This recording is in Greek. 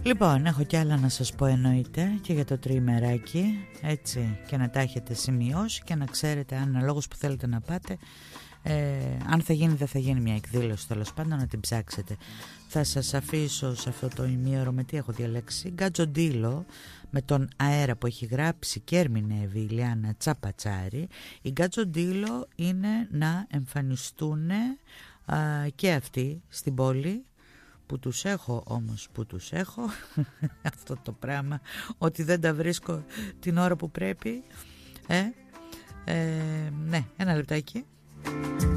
Λοιπόν, έχω κι άλλα να σας πω εννοείται και για το τριημεράκι, έτσι, και να τα έχετε σημειώσει και να ξέρετε αν αναλόγως που θέλετε να πάτε, αν θα γίνει δεν θα γίνει μια εκδήλωση, τέλος πάντων να την ψάξετε. Θα σας αφήσω σε αυτό το ημίωρο με τι έχω διαλέξει, Γκατζοντήλο, με τον αέρα που έχει γράψει και ερμηνεύει η Ιλιάνα Τσαπατσάρη. Η Γκατζοντήλο είναι να εμφανιστούν και αυτοί στην πόλη, που τους έχω όμως, που τους έχω αυτό το πράγμα, ότι δεν τα βρίσκω την ώρα που πρέπει. Ναι, ένα λεπτάκι.